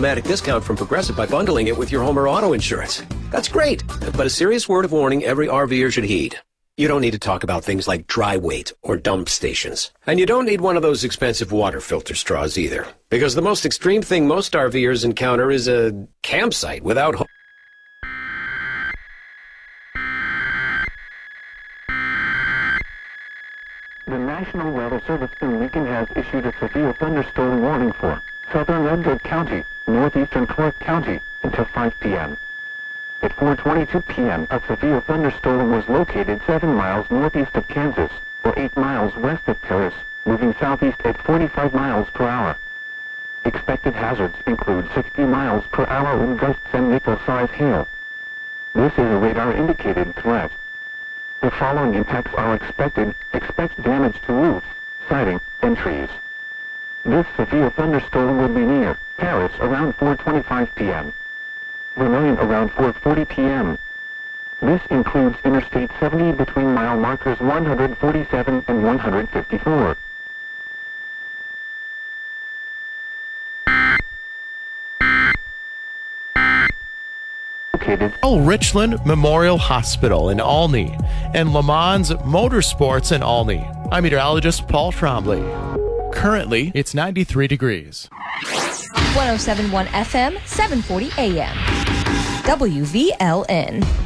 automatic discount from Progressive by bundling it with your home or auto insurance. That's great, but a serious word of warning every RVer should heed. You don't need to talk about things like dry weight or dump stations. And you don't need one of those expensive water filter straws either. Because the most extreme thing most RVers encounter is a campsite without home. The National Weather Service in Lincoln has issued a severe thunderstorm warning for southern Edgar County, northeastern Clark County until 5 p.m. At 4:22 p.m., a severe thunderstorm was located 7 miles northeast of Kansas, or 8 miles west of Paris, moving southeast at 45 miles per hour. Expected hazards include 60 miles per hour wind gusts and nickel-size hail. This is a radar-indicated threat. The following impacts are expected. Expect damage to roofs, siding, and trees. This severe thunderstorm will be near Paris around 4:25 p.m. Vermilion around 4:40 p.m. This includes Interstate 70 between mile markers 147 and 154. Richland Memorial Hospital in Olney and Le Mans Motorsports in Olney. I'm meteorologist Paul Trombley. Currently, it's 93 degrees. 107.1 FM, 740 AM. WVLN.